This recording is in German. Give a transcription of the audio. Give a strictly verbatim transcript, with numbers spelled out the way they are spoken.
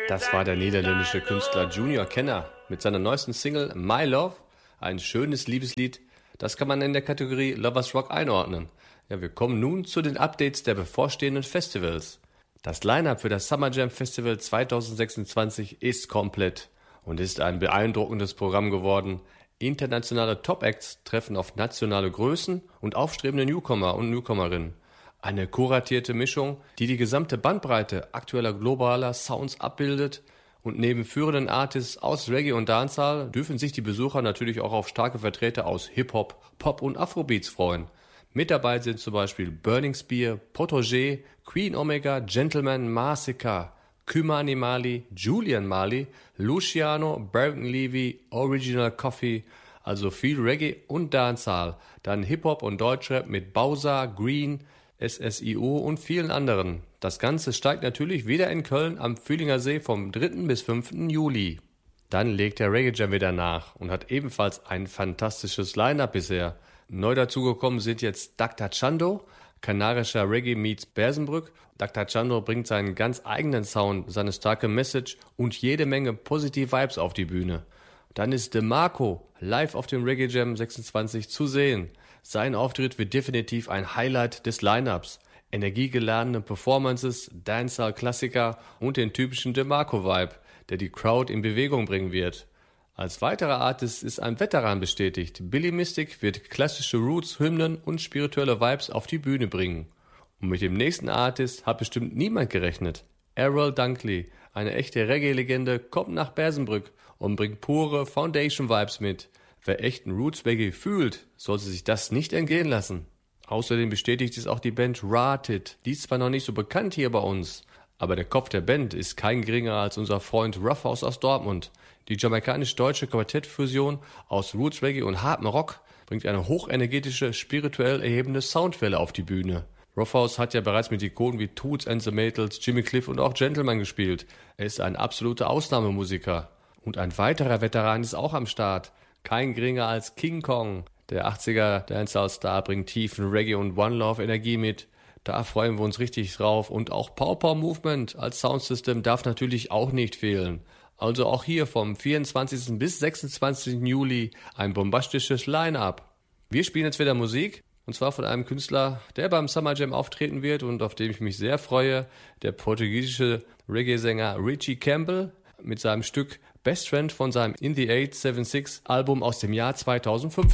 Das war der niederländische Künstler Junior Kenner mit seiner neuesten Single My Love, ein schönes Liebeslied. Das kann man in der Kategorie Lovers Rock einordnen. Ja, wir kommen nun zu den Updates der bevorstehenden Festivals. Das Line-Up für das Summer Jam Festival zwanzig sechsundzwanzig ist komplett und ist ein beeindruckendes Programm geworden. Internationale Top-Acts treffen auf nationale Größen und aufstrebende Newcomer und Newcomerinnen. Eine kuratierte Mischung, die die gesamte Bandbreite aktueller globaler Sounds abbildet, und neben führenden Artists aus Reggae und Dancehall dürfen sich die Besucher natürlich auch auf starke Vertreter aus Hip-Hop, Pop und Afrobeats freuen. Mit dabei sind zum Beispiel Burning Spear, Protégé, Queen Omega, Gentleman, Masika, Kymani Mali, Julian Mali, Luciano, Barrington Levy, Original Coffee, also viel Reggae und Dancehall, dann Hip-Hop und Deutschrap mit Bowser, Green, S S I O und vielen anderen. Das Ganze steigt natürlich wieder in Köln am Fühlinger See vom dritten bis fünften Juli. Dann legt der Reggae Jam wieder nach und hat ebenfalls ein fantastisches Line-Up bisher. Neu dazugekommen sind jetzt Doktor Chando, kanarischer Reggae meets Bersenbrück. Doktor Chando bringt seinen ganz eigenen Sound, seine starke Message und jede Menge positive Vibes auf die Bühne. Dann ist DeMarco live auf dem Reggae Jam sechsundzwanzig zu sehen. Sein Auftritt wird definitiv ein Highlight des Line-Ups. Energiegeladene Performances, Dancehall-Klassiker und den typischen DeMarco-Vibe, der die Crowd in Bewegung bringen wird. Als weiterer Artist ist ein Veteran bestätigt. Billy Mystic wird klassische Roots, Hymnen und spirituelle Vibes auf die Bühne bringen. Und mit dem nächsten Artist hat bestimmt niemand gerechnet. Errol Dunkley, eine echte Reggae-Legende, kommt nach Bersenbrück und bringt pure Foundation-Vibes mit. Wer echten Roots-Reggae fühlt, sollte sich das nicht entgehen lassen. Außerdem bestätigt es auch die Band Rotted. Die ist zwar noch nicht so bekannt hier bei uns, aber der Kopf der Band ist kein geringer als unser Freund Ruffhouse aus Dortmund. Die jamaikanisch-deutsche Quartettfusion aus Roots Reggae und hartem Rock bringt eine hochenergetische, spirituell erhebende Soundwelle auf die Bühne. Ruffhouse hat ja bereits mit Ikonen wie Toots and the Maytals, Jimmy Cliff und auch Gentleman gespielt. Er ist ein absoluter Ausnahmemusiker. Und ein weiterer Veteran ist auch am Start. Kein geringer als King Kong. Der achtziger Dancehall-Star bringt tiefen Reggae und One Love Energie mit. Da freuen wir uns richtig drauf. Und auch Pow Pow Movement als Soundsystem darf natürlich auch nicht fehlen. Also auch hier vom vierundzwanzigsten bis sechsundzwanzigsten Juli ein bombastisches Line-Up. Wir spielen jetzt wieder Musik. Und zwar von einem Künstler, der beim Summer Jam auftreten wird und auf den ich mich sehr freue. Der portugiesische Reggae-Sänger Richie Campbell mit seinem Stück Best Friend von seinem In the Eight Seven Six Album aus dem Jahr zweitausendfünfzehn.